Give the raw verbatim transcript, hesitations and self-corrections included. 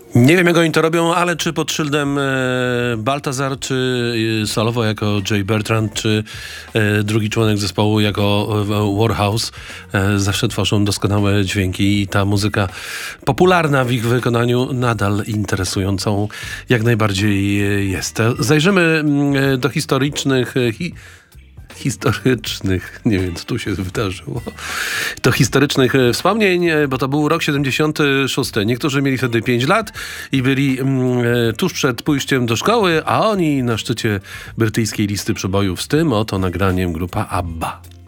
Nie wiem, jak oni to robią, ale czy pod szyldem e, Baltazar, czy e, solowo jako Jay Bertrand, czy e, drugi członek zespołu jako e, Warhouse, e, zawsze tworzą doskonałe dźwięki i ta muzyka popularna w ich wykonaniu nadal interesującą jak najbardziej jest. Zajrzymy e, do historycznych e, hi, historycznych, nie wiem, co tu się wydarzyło, to historycznych wspomnień, bo to był rok siedemdziesiąty szósty. Niektórzy mieli wtedy pięć lat i byli mm, tuż przed pójściem do szkoły, a oni na szczycie brytyjskiej listy przebojów z tym oto nagraniem grupa ABBA.